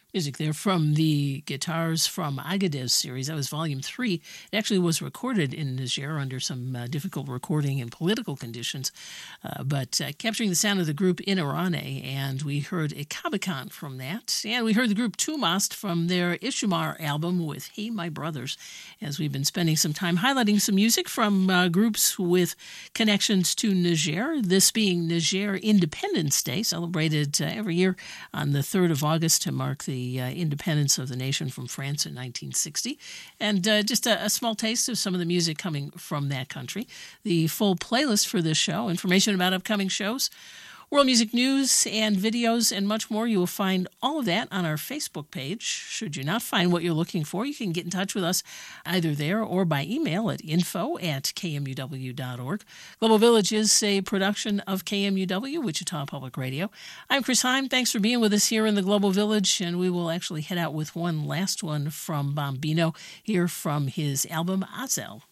Music there from the Guitars from Agadez series. That was Volume 3. It actually was recorded in Niger under some difficult recording and political conditions, but capturing the sound of the group Inarane, and we heard Ikabakan from that. And we heard the group Tumast from their Ishimar album with Hey My Brothers, as we've been spending some time highlighting some music from groups with connections to Niger, this being Niger Independence Day, celebrated every year on the 3rd of August to mark the independence of the nation from France in 1960. And just a small taste of some of the music coming from that country. The full playlist for this show, information about upcoming shows, world music news and videos, and much more. You will find all of that on our Facebook page. Should you not find what you're looking for, you can get in touch with us either there or by email at info@kmuw.org. Global Village is a production of KMUW, Wichita Public Radio. I'm Chris Heim. Thanks for being with us here in the Global Village, and we will actually head out with one last one from Bombino here from his album Azel.